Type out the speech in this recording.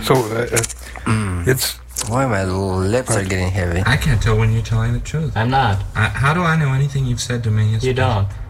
So, it's... Boy, my lips are getting heavy. I can't tell when you're telling the truth. I'm not. How do I know anything you've said to me is... You don't.